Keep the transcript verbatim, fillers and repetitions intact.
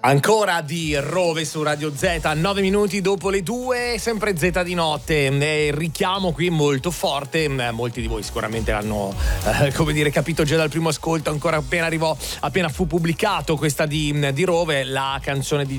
Ancora di Rove su Radio Z, nove minuti dopo le due, sempre Z di notte. Il richiamo qui molto forte, molti di voi sicuramente l'hanno eh, come dire capito già dal primo ascolto, ancora appena arrivò, appena fu pubblicato questa di, di Rove, la canzone di